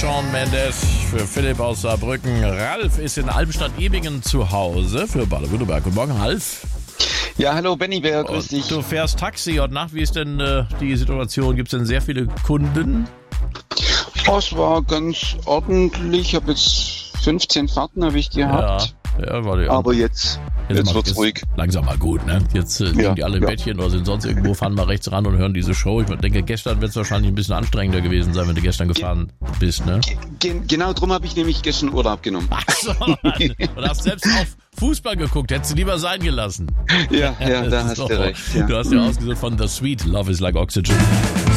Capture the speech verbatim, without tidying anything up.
Shawn Mendes, für Philipp aus Saarbrücken. Ralf ist in Albstadt-Ebingen zu Hause für Baden-Württemberg. Guten Morgen, Ralf. Ja, hallo Benny, wer grüß dich. Du fährst Taxi und nach, wie ist denn äh, die Situation? Gibt es denn sehr viele Kunden? Oh, es war ganz ordentlich. Ich habe jetzt fünfzehn Fahrten habe ich gehabt. Ja, ja, warte, ja. Aber jetzt, jetzt, jetzt wird's ruhig. Langsam mal gut, ne? Jetzt äh, liegen ja, die alle im ja. Bettchen oder sind sonst irgendwo, fahren mal rechts ran und hören diese Show. Ich denke, gestern wird es wahrscheinlich ein bisschen anstrengender gewesen sein, wenn du gestern gefahren Ge- bist, ne? Ge- genau drum habe ich nämlich gestern Urlaub genommen. Ach so, und hast selbst auf Fußball geguckt, hättest du lieber sein gelassen. Ja, ja, da hast so. du recht. Ja. Du hast ja ausgesucht von The Sweet, Love is like Oxygen.